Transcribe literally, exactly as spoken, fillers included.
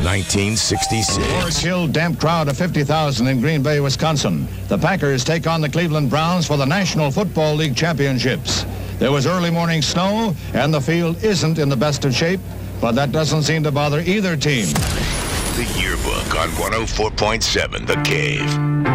nineteen sixty-six. Four-chill, damp crowd of fifty thousand in Green Bay, Wisconsin. The Packers take on the Cleveland Browns for the National Football League Championships. There was early morning snow, and the field isn't in the best of shape, but that doesn't seem to bother either team. The Yearbook on one oh four point seven The Cave.